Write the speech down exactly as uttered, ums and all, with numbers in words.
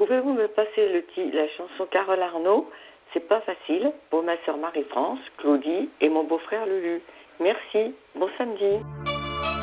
Pouvez-vous me passer le ti- la chanson Carole Arnaud? C'est pas facile, pour ma sœur Marie-France, Claudie et mon beau-frère Lulu. Merci, bon samedi.